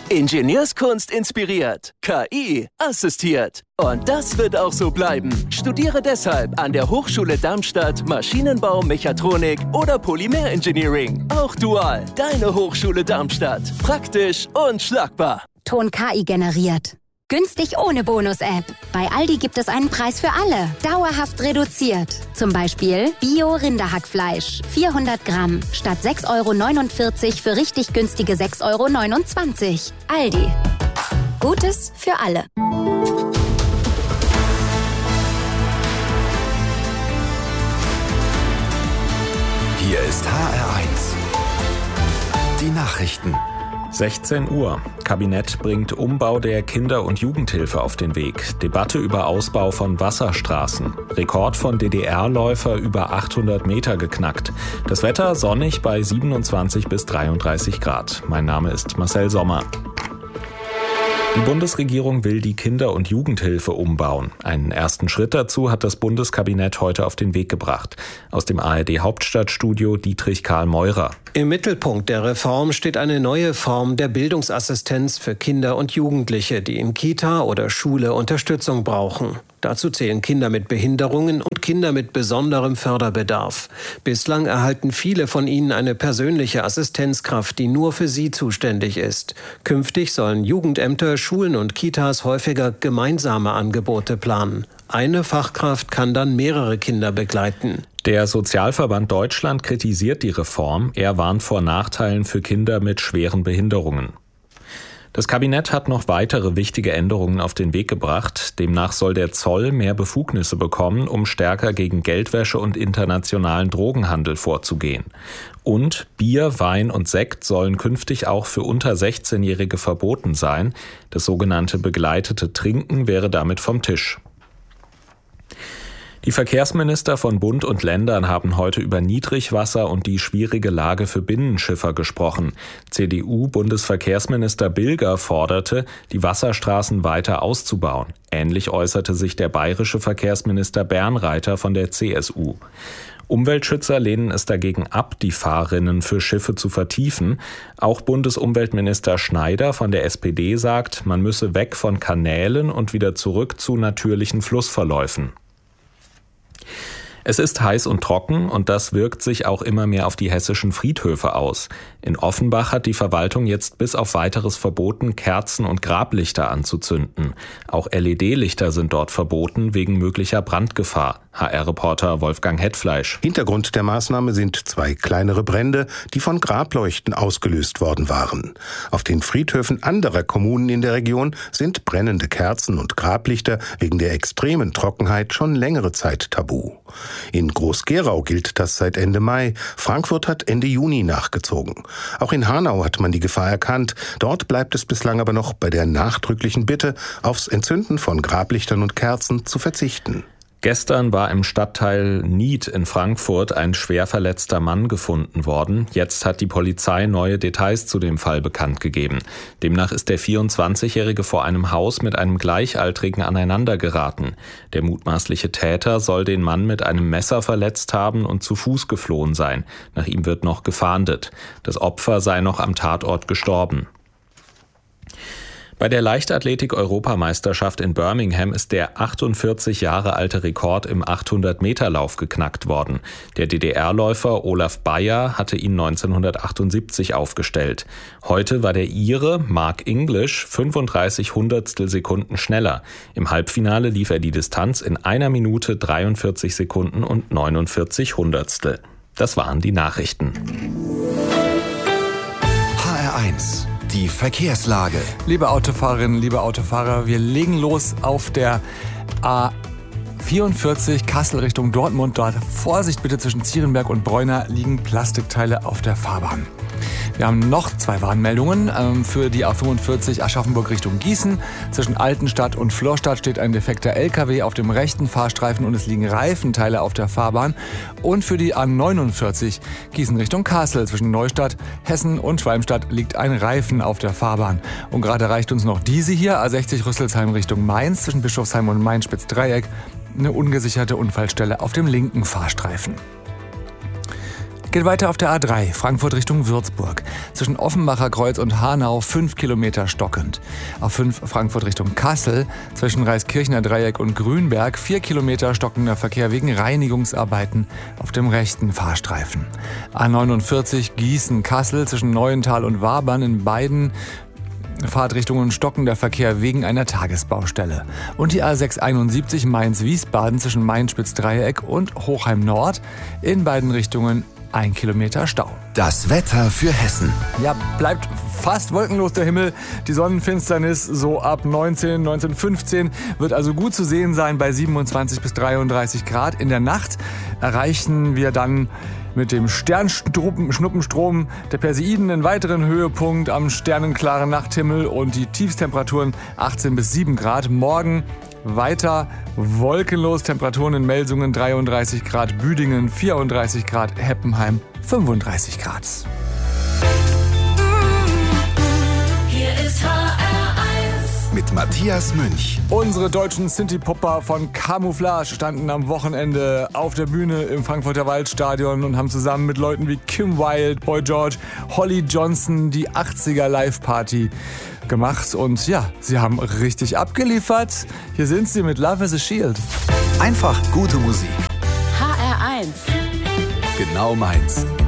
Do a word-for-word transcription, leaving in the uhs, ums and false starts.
Ingenieurskunst inspiriert, K I assistiert. Und das wird auch so bleiben. Studiere deshalb an der Hochschule Darmstadt Maschinenbau, Mechatronik oder Polymerengineering. Auch dual. Deine Hochschule Darmstadt. Praktisch und schlagbar. Ton K I generiert. Günstig ohne Bonus-App. Bei Aldi gibt es einen Preis für alle. Dauerhaft reduziert. Zum Beispiel Bio-Rinderhackfleisch. vierhundert Gramm. Statt sechs Euro neunundvierzig für richtig günstige sechs Euro neunundzwanzig. Aldi. Gutes für alle. Hier ist H R eins. Die Nachrichten. sechzehn Uhr. Kabinett bringt Umbau der Kinder- und Jugendhilfe auf den Weg. Debatte über Ausbau von Wasserstraßen. Rekord von D D R-Läufer über achthundert Meter geknackt. Das Wetter sonnig bei siebenundzwanzig bis dreiunddreißig Grad. Mein Name ist Marcel Sommer. Die Bundesregierung will die Kinder- und Jugendhilfe umbauen. Einen ersten Schritt dazu hat das Bundeskabinett heute auf den Weg gebracht. Aus dem A R D-Hauptstadtstudio Dietrich Karl Meurer. Im Mittelpunkt der Reform steht eine neue Form der Bildungsassistenz für Kinder und Jugendliche, die in Kita oder Schule Unterstützung brauchen. Dazu zählen Kinder mit Behinderungen und Kinder mit besonderem Förderbedarf. Bislang erhalten viele von ihnen eine persönliche Assistenzkraft, die nur für sie zuständig ist. Künftig sollen Jugendämter, Schulen und Kitas häufiger gemeinsame Angebote planen. Eine Fachkraft kann dann mehrere Kinder begleiten. Der Sozialverband Deutschland kritisiert die Reform. Er warnt vor Nachteilen für Kinder mit schweren Behinderungen. Das Kabinett hat noch weitere wichtige Änderungen auf den Weg gebracht. Demnach soll der Zoll mehr Befugnisse bekommen, um stärker gegen Geldwäsche und internationalen Drogenhandel vorzugehen. Und Bier, Wein und Sekt sollen künftig auch für unter sechzehnjährige verboten sein. Das sogenannte begleitete Trinken wäre damit vom Tisch. Die Verkehrsminister von Bund und Ländern haben heute über Niedrigwasser und die schwierige Lage für Binnenschiffer gesprochen. C D U-Bundesverkehrsminister Bilger forderte, die Wasserstraßen weiter auszubauen. Ähnlich äußerte sich der bayerische Verkehrsminister Bernreiter von der C S U. Umweltschützer lehnen es dagegen ab, die Fahrrinnen für Schiffe zu vertiefen. Auch Bundesumweltminister Schneider von der S P D sagt, man müsse weg von Kanälen und wieder zurück zu natürlichen Flussverläufen. Es ist heiß und trocken und das wirkt sich auch immer mehr auf die hessischen Friedhöfe aus. In Offenbach hat die Verwaltung jetzt bis auf weiteres verboten, Kerzen und Grablichter anzuzünden. Auch L E D-Lichter sind dort verboten wegen möglicher Brandgefahr. H R-Reporter Wolfgang Hetfleisch. Hintergrund der Maßnahme sind zwei kleinere Brände, die von Grableuchten ausgelöst worden waren. Auf den Friedhöfen anderer Kommunen in der Region sind brennende Kerzen und Grablichter wegen der extremen Trockenheit schon längere Zeit tabu. In Groß-Gerau gilt das seit Ende Mai. Frankfurt hat Ende Juni nachgezogen. Auch in Hanau hat man die Gefahr erkannt. Dort bleibt es bislang aber noch bei der nachdrücklichen Bitte, aufs Entzünden von Grablichtern und Kerzen zu verzichten. Gestern war im Stadtteil Nied in Frankfurt ein schwer verletzter Mann gefunden worden. Jetzt hat die Polizei neue Details zu dem Fall bekannt gegeben. Demnach ist der vierundzwanzigjährige vor einem Haus mit einem Gleichaltrigen aneinandergeraten. Der mutmaßliche Täter soll den Mann mit einem Messer verletzt haben und zu Fuß geflohen sein. Nach ihm wird noch gefahndet. Das Opfer sei noch am Tatort gestorben. Bei der Leichtathletik-Europameisterschaft in Birmingham ist der achtundvierzig Jahre alte Rekord im achthundert-Meter-Lauf geknackt worden. Der D D R-Läufer Olaf Beyer hatte ihn neunzehnhundertachtundsiebzig aufgestellt. Heute war der Ire Mark English fünfunddreißig Hundertstel Sekunden schneller. Im Halbfinale lief er die Distanz in einer Minute dreiundvierzig Sekunden und neunundvierzig Hundertstel. Das waren die Nachrichten. H R eins. Die Verkehrslage. Liebe Autofahrerinnen, liebe Autofahrer, wir legen los auf der A vierundvierzig Kassel Richtung Dortmund. Dort Vorsicht bitte, zwischen Zierenberg und Bräuner liegen Plastikteile auf der Fahrbahn. Wir haben noch zwei Warnmeldungen ähm, für die A fünfundvierzig Aschaffenburg Richtung Gießen. Zwischen Altenstadt und Florstadt steht ein defekter L K W auf dem rechten Fahrstreifen und es liegen Reifenteile auf der Fahrbahn. Und für die A neunundvierzig Gießen Richtung Kassel zwischen Neustadt, Hessen und Schwalmstadt liegt ein Reifen auf der Fahrbahn. Und gerade erreicht uns noch diese hier, A sechzig Rüsselsheim Richtung Mainz zwischen Bischofsheim und Mainz-Spitz-Dreieck, eine ungesicherte Unfallstelle auf dem linken Fahrstreifen. Geht weiter auf der A drei, Frankfurt Richtung Würzburg. Zwischen Offenbacher Kreuz und Hanau fünf Kilometer stockend. A fünf Frankfurt Richtung Kassel. Zwischen Reiskirchner Dreieck und Grünberg vier Kilometer stockender Verkehr wegen Reinigungsarbeiten auf dem rechten Fahrstreifen. A neunundvierzig Gießen-Kassel zwischen Neuental und Wabern in beiden Fahrtrichtungen stockender Verkehr wegen einer Tagesbaustelle. Und die A sechshunderteinundsiebzig Mainz-Wiesbaden zwischen Main-Spitz-Dreieck und Hochheim Nord in beiden Richtungen ein Kilometer Stau. Das Wetter für Hessen. Ja, bleibt fast wolkenlos der Himmel. Die Sonnenfinsternis so ab neunzehn, neunzehn Uhr fünfzehn wird also gut zu sehen sein bei siebenundzwanzig bis dreiunddreißig Grad. In der Nacht erreichen wir dann mit dem Sternschnuppenstrom der Perseiden einen weiteren Höhepunkt am sternenklaren Nachthimmel und die Tiefstemperaturen achtzehn bis sieben Grad. Morgen weiter wolkenlos, Temperaturen in Melsungen dreiunddreißig Grad, Büdingen vierunddreißig Grad, Heppenheim fünfunddreißig Grad. Hier ist H R eins Mit Matthias Münch. Unsere deutschen Synthie-Popper von Camouflage standen am Wochenende auf der Bühne im Frankfurter Waldstadion und haben zusammen mit Leuten wie Kim Wilde, Boy George, Holly Johnson die achtziger Live-Party gemacht. Und ja, sie haben richtig abgeliefert. Hier sind sie mit Love is a Shield. Einfach gute Musik. H R eins Genau meins.